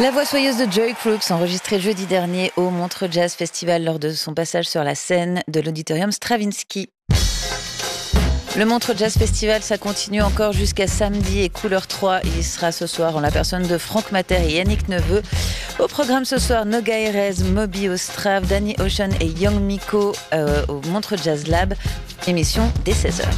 La voix soyeuse de Joy Crooks, enregistrée jeudi dernier au Montreux Jazz Festival lors de son passage sur la scène de l'auditorium Stravinsky. Le Montreux Jazz Festival, ça continue encore jusqu'à samedi et Couleur 3, il y sera ce soir en la personne de Franck Mater et Yannick Neveu. Au programme ce soir, Noga Erez, Moby au Strav, Danny Ocean et Young Miko au Montreux Jazz Lab. Émission dès 16h.